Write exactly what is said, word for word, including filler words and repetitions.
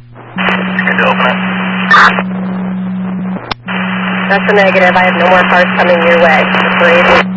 Can you open it? That's a negative. I have no more cars coming your way. Operator.